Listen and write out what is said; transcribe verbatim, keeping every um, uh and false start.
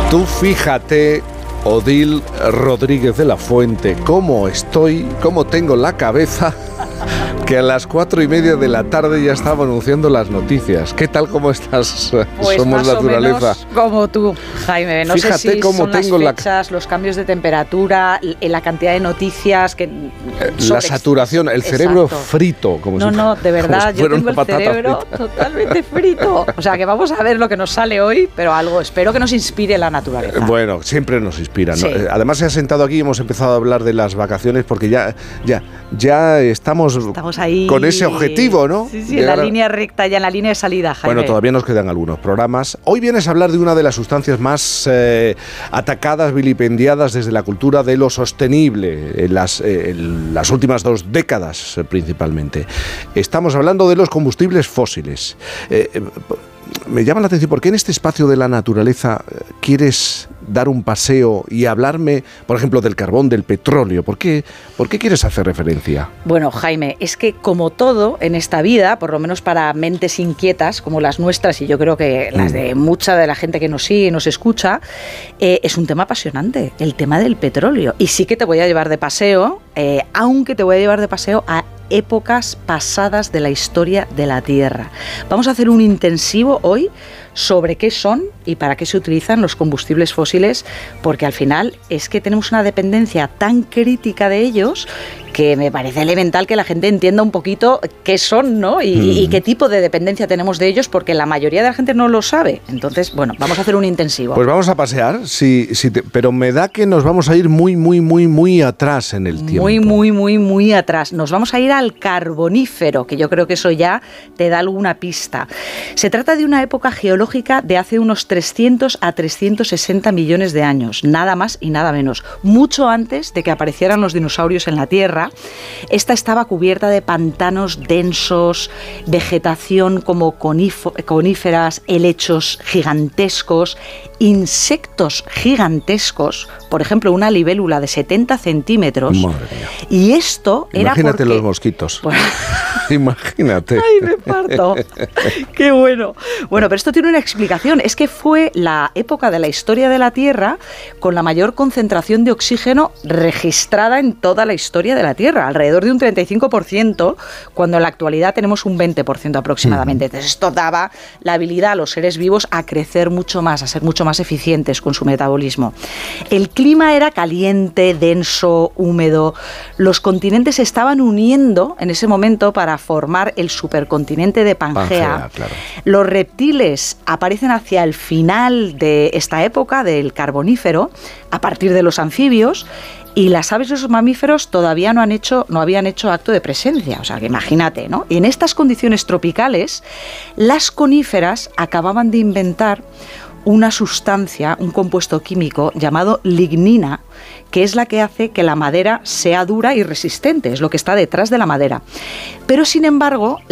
Tú fíjate, Odil Rodríguez de la Fuente, cómo estoy, cómo tengo la cabeza, que a las cuatro y media de la tarde ya estaba anunciando las noticias. ¿Qué tal, cómo estás? Pues Somos más naturaleza. O menos como tú, Jaime. No Fíjate sé si cómo son tengo las fechas, la... los cambios de temperatura, la cantidad de noticias que... La saturación, el cerebro Exacto. frito. Como no, si, no, de verdad, si yo tengo el patata cerebro frita. totalmente frito. O sea, que vamos a ver lo que nos sale hoy, pero algo, espero que nos inspire la naturaleza. Bueno, siempre nos inspira, ¿no? Sí. Además se ha sentado aquí y hemos empezado a hablar de las vacaciones porque ya, ya, ya estamos, Estamos ahí con ese objetivo, ¿no? Sí, sí, Llegar en la a... línea recta, ya en la línea de salida, Jaime. Bueno, todavía nos quedan algunos programas. Hoy vienes a hablar de una de las sustancias más eh, atacadas, vilipendiadas desde la cultura de lo sostenible, en las, eh, en las últimas dos décadas eh, principalmente. Estamos hablando de los combustibles fósiles. Eh, eh, me llama la atención, ¿por qué en este espacio de la naturaleza eh, quieres dar un paseo y hablarme, por ejemplo, del carbón, del petróleo? ¿Por qué, ¿Por qué quieres hacer referencia? Bueno, Jaime, es que como todo en esta vida, por lo menos para mentes inquietas como las nuestras, y yo creo que las de mucha de la gente que nos sigue y nos escucha, eh, es un tema apasionante, el tema del petróleo. Y sí que te voy a llevar de paseo, eh, aunque te voy a llevar de paseo a épocas pasadas de la historia de la Tierra. Vamos a hacer un intensivo hoy sobre qué son y para qué se utilizan los combustibles fósiles, porque al final es que tenemos una dependencia tan crítica de ellos que me parece elemental que la gente entienda un poquito qué son, ¿no? Y, mm. y qué tipo de dependencia tenemos de ellos, porque la mayoría de la gente no lo sabe. Entonces, bueno, vamos a hacer un intensivo. Pues vamos a pasear, sí, sí te, pero me da que nos vamos a ir muy, muy, muy, muy atrás en el tiempo. Muy, muy, muy, muy atrás. Nos vamos a ir al Carbonífero, que yo creo que eso ya te da alguna pista. Se trata de una época geológica de hace unos trescientos a trescientos sesenta millones de años, nada más y nada menos. Mucho antes de que aparecieran los dinosaurios en la Tierra, esta estaba cubierta de pantanos densos, vegetación como conif- coníferas, helechos gigantescos, insectos gigantescos, por ejemplo, una libélula de setenta centímetros. Madre mía. Y esto era Imagínate porque... los mosquitos. Bueno, imagínate. ¡ay, me parto! ¡Qué bueno! Bueno, pero esto tiene una explicación. Es que fue la época de la historia de la Tierra con la mayor concentración de oxígeno registrada en toda la historia de la Tierra, alrededor de un treinta y cinco por ciento, cuando en la actualidad tenemos un veinte por ciento aproximadamente. Entonces esto daba la habilidad a los seres vivos a crecer mucho más, a ser mucho más eficientes con su metabolismo. El clima era caliente, denso, húmedo. Los continentes se estaban uniendo en ese momento para formar el supercontinente de Pangea. Pangea, claro. Los reptiles aparecen hacia el final de esta época del Carbonífero, a partir de los anfibios, y las aves y los mamíferos todavía no han hecho, no habían hecho acto de presencia. O sea, que imagínate, ¿no? Y en estas condiciones tropicales, las coníferas acababan de inventar una sustancia, un compuesto químico llamado lignina, que es la que hace que la madera sea dura y resistente, es lo que está detrás de la madera. Pero, sin embargo,